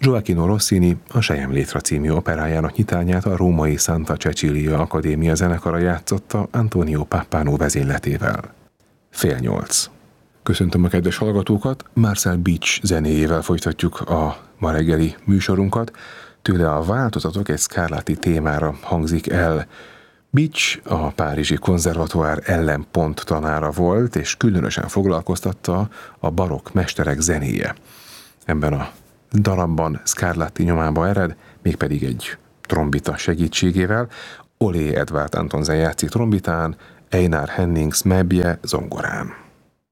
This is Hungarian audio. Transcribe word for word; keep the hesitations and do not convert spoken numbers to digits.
Gioachino Rossini a Sejem Létra című operájának nyitányát a római Santa Cecilia Akadémia zenekara játszotta Antonio Pappano vezényletével. Fél nyolc. Köszöntöm a kedves hallgatókat, Marcel Beach zenéjével folytatjuk a ma reggeli műsorunkat. Tőle a Változatok egy Scarlatti témára hangzik el. Beach a Párizsi Konzervatoár ellenpont tanára volt, és különösen foglalkoztatta a barokk mesterek zenéje. Ebben a darabban Scarlatti nyomába ered, mégpedig egy trombita segítségével. Olé Edvard Antonsen játszik trombitán, Einar Hennings Mebje zongorán.